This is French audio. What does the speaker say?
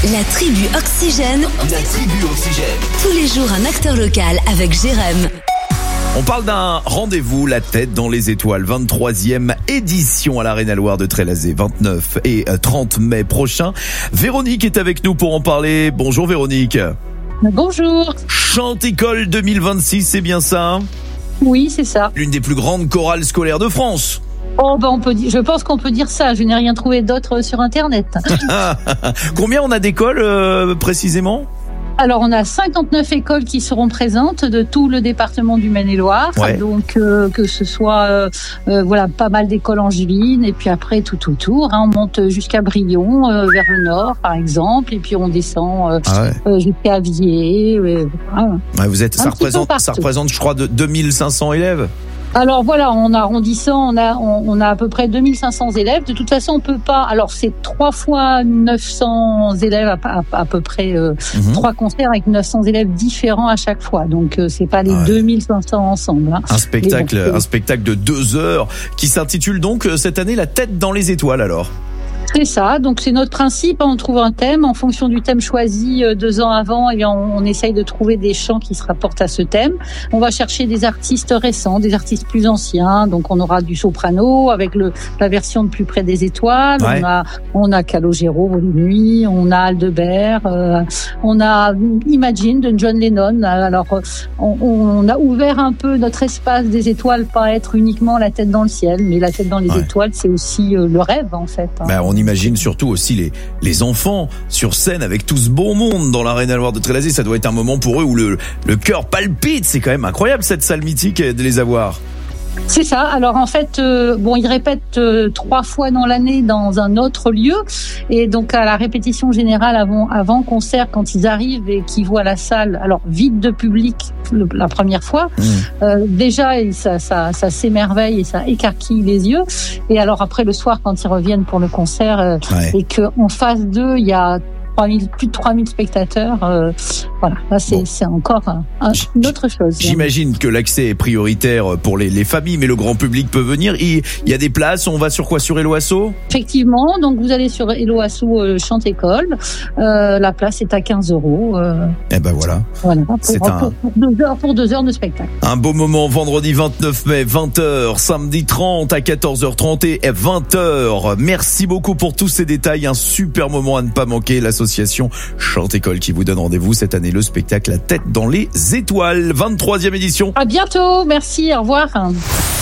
La tribu Oxygène. La tribu Oxygène. Tous les jours, un acteur local avec Jérém. On parle d'un rendez-vous, la tête dans les étoiles, 23e édition à l'Arena Loire de Trélazé, 29 et 30 mai prochain. Véronique est avec nous pour en parler. Bonjour Véronique. Bonjour. Chante-École 2026, c'est bien ça ? Oui, c'est ça. L'une des plus grandes chorales scolaires de France. Oh, on peut dire, je pense qu'on peut dire ça. Je n'ai rien trouvé d'autre sur Internet. Combien on a d'écoles précisément ? Alors, on a 59 écoles qui seront présentes de tout le département du Maine-et-Loire. Ouais. Donc, que ce soit, pas mal d'écoles angevines. Et puis après, tout autour. On monte jusqu'à Brion, vers le nord, par exemple. Et puis, on descend jusqu'à Avier. Voilà. Ouais, ça représente, je crois, 2500 élèves. Alors voilà, en arrondissant, on a à peu près 2500 élèves. De toute façon, on peut pas. Alors c'est 3 fois 900 élèves à peu près 3 concerts avec 900 élèves différents à chaque fois. Donc c'est pas les 2500 ensemble. Hein. Un spectacle de 2 heures qui s'intitule donc cette année La tête dans les étoiles alors. C'est ça, donc c'est notre principe, on trouve un thème, en fonction du thème choisi 2 ans avant, et on essaye de trouver des chants qui se rapportent à ce thème. On va chercher des artistes récents, des artistes plus anciens, donc on aura du soprano avec la version de Plus près des étoiles, ouais. on a Calogero, Volume Nuit, on a Aldebert, on a Imagine de John Lennon. Alors on a ouvert un peu notre espace des étoiles, pas être uniquement la tête dans le ciel, mais la tête dans les étoiles, c'est aussi le rêve en fait. On imagine surtout aussi les enfants sur scène avec tout ce beau monde dans l'Arena Loire de Trélazé. Ça doit être un moment pour eux où le cœur palpite. C'est quand même incroyable cette salle mythique de les avoir. C'est ça. Alors en fait, ils répètent 3 fois dans l'année dans un autre lieu, et donc à la répétition générale avant concert, quand ils arrivent et qu'ils voient la salle, alors vide de public la première fois, déjà ça s'émerveille et ça écarquille les yeux. Et alors après le soir, quand ils reviennent pour le concert, et qu'en face d'eux il y a plus de 3000 spectateurs, là c'est encore une autre chose. J'imagine que l'accès est prioritaire pour les familles, mais le grand public peut venir. Il y a des places, on va sur quoi? Sur Hello Asso? Effectivement, donc vous allez sur Hello Asso Chante-École, la place est à 15 €. Et ben voilà. Pour 2 heures de spectacle. Un beau moment, vendredi 29 mai, 20h, samedi 30 à 14h30 et 20h. Merci beaucoup pour tous ces détails, un super moment à ne pas manquer. L'association Chante-École qui vous donne rendez-vous cette année, le spectacle La tête dans les étoiles, 23e édition. À bientôt, merci, au revoir.